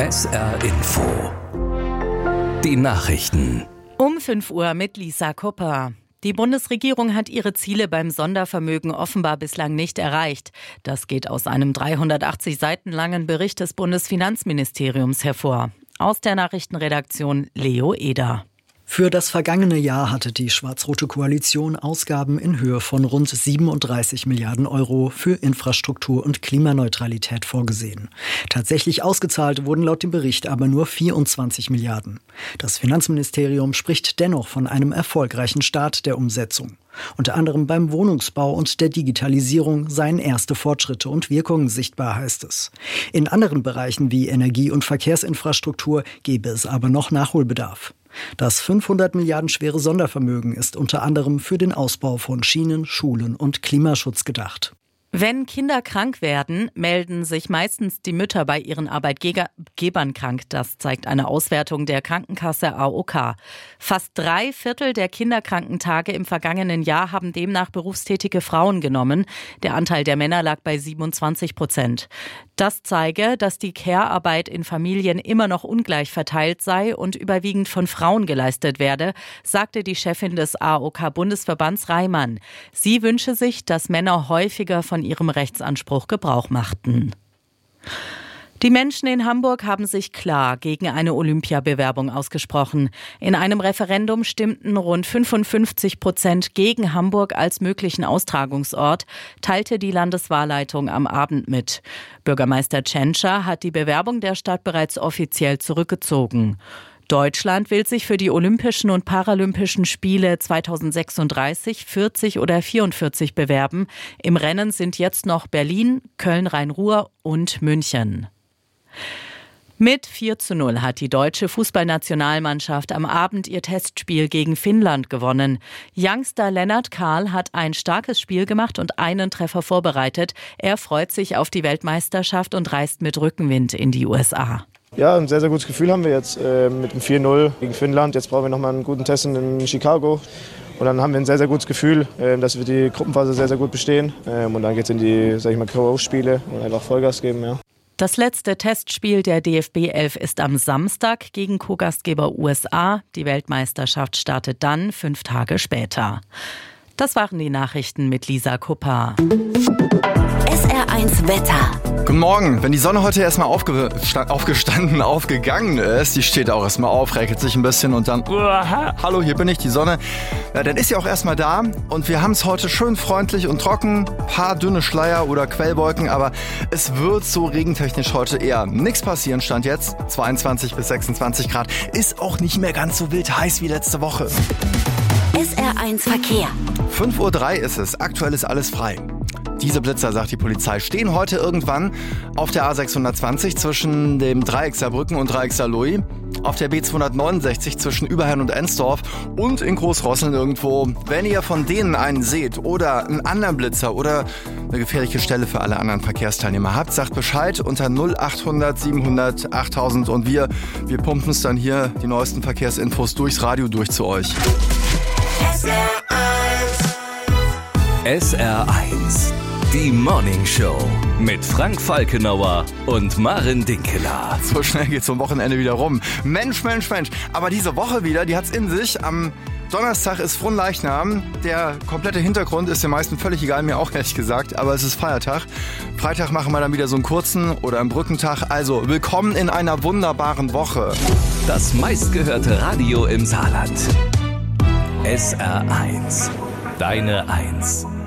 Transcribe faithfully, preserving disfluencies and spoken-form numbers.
S R Info. Die Nachrichten. Um fünf Uhr mit Lisa Kupper. Die Bundesregierung hat ihre Ziele beim Sondervermögen offenbar bislang nicht erreicht. Das geht aus einem dreihundertachtzig Seiten langen Bericht des Bundesfinanzministeriums hervor. Aus der Nachrichtenredaktion Leo Eder. Für das vergangene Jahr hatte die schwarz-rote Koalition Ausgaben in Höhe von rund siebenunddreißig Milliarden Euro für Infrastruktur und Klimaneutralität vorgesehen. Tatsächlich ausgezahlt wurden laut dem Bericht aber nur vierundzwanzig Milliarden. Das Finanzministerium spricht dennoch von einem erfolgreichen Start der Umsetzung. Unter anderem beim Wohnungsbau und der Digitalisierung seien erste Fortschritte und Wirkungen sichtbar, heißt es. In anderen Bereichen wie Energie- und Verkehrsinfrastruktur gäbe es aber noch Nachholbedarf. Das fünfhundert Milliarden schwere Sondervermögen ist unter anderem für den Ausbau von Schienen, Schulen und Klimaschutz gedacht. Wenn Kinder krank werden, melden sich meistens die Mütter bei ihren Arbeitgebern krank. Das zeigt eine Auswertung der Krankenkasse A O K. Fast drei Viertel der Kinderkrankentage im vergangenen Jahr haben demnach berufstätige Frauen genommen. Der Anteil der Männer lag bei siebenundzwanzig Prozent. Das zeige, dass die Care-Arbeit in Familien immer noch ungleich verteilt sei und überwiegend von Frauen geleistet werde, sagte die Chefin des A O K-Bundesverbands Reimann. Sie wünsche sich, dass Männer häufiger von ihrem Rechtsanspruch Gebrauch machten. Die Menschen in Hamburg haben sich klar gegen eine Olympiabewerbung ausgesprochen. In einem Referendum stimmten rund fünfundfünfzig Prozent gegen Hamburg als möglichen Austragungsort, teilte die Landeswahlleitung am Abend mit. Bürgermeister Tschentscher hat die Bewerbung der Stadt bereits offiziell zurückgezogen. Deutschland will sich für die Olympischen und Paralympischen Spiele zweitausendsechsunddreißig, vierzig oder vierundvierzig bewerben. Im Rennen sind jetzt noch Berlin, Köln-Rhein-Ruhr und München. Mit vier zu null hat die deutsche Fußballnationalmannschaft am Abend ihr Testspiel gegen Finnland gewonnen. Youngster Lennart Kahl hat ein starkes Spiel gemacht und einen Treffer vorbereitet. Er freut sich auf die Weltmeisterschaft und reist mit Rückenwind in die U S A. Ja, ein sehr, sehr gutes Gefühl haben wir jetzt äh, mit dem vier null gegen Finnland. Jetzt brauchen wir nochmal einen guten Test in Chicago. Und dann haben wir ein sehr, sehr gutes Gefühl, äh, dass wir die Gruppenphase sehr, sehr gut bestehen. Ähm, und dann geht es in die, sag ich mal, K O-Spiele und einfach Vollgas geben, ja. Das letzte Testspiel der D F B elf ist am Samstag gegen Co-Gastgeber U S A. Die Weltmeisterschaft startet dann fünf Tage später. Das waren die Nachrichten mit Lisa Kupper. S R eins Wetter. Guten Morgen. Wenn die Sonne heute erstmal aufge- aufgestanden, aufgegangen ist, die steht auch erstmal auf, räkelt sich ein bisschen und dann, uh, hallo, hier bin ich, die Sonne, ja, dann ist sie auch erstmal da und wir haben es heute schön freundlich und trocken, paar dünne Schleier oder Quellwolken, aber es wird so regentechnisch heute eher nichts passieren, Stand jetzt, zweiundzwanzig bis sechsundzwanzig Grad, ist auch nicht mehr ganz so wild heiß wie letzte Woche. S R eins Verkehr. fünf Uhr drei ist es, aktuell ist alles frei. Diese Blitzer, sagt die Polizei, stehen heute irgendwann auf der A sechshundertzwanzig zwischen dem Dreieck Saarbrücken und Dreieck Saarlouis, auf der B zweihundertneunundsechzig zwischen Überherrn und Ensdorf und in Großrosseln irgendwo. Wenn ihr von denen einen seht oder einen anderen Blitzer oder eine gefährliche Stelle für alle anderen Verkehrsteilnehmer habt, sagt Bescheid unter null achthundert siebenhundert achttausend und wir, wir pumpen es dann hier, die neuesten Verkehrsinfos durchs Radio durch zu euch. S R eins. S R eins. Die Morning Show mit Frank Falkenauer und Maren Dinkeler. So schnell geht's zum Wochenende wieder rum. Mensch, Mensch, Mensch. Aber diese Woche wieder, die hat's in sich. Am Donnerstag ist Fronleichnam. Der komplette Hintergrund ist den meisten völlig egal, mir auch ehrlich gesagt. Aber es ist Feiertag. Freitag machen wir dann wieder so einen kurzen oder einen Brückentag. Also, willkommen in einer wunderbaren Woche. Das meistgehörte Radio im Saarland. S R eins. Deine Eins.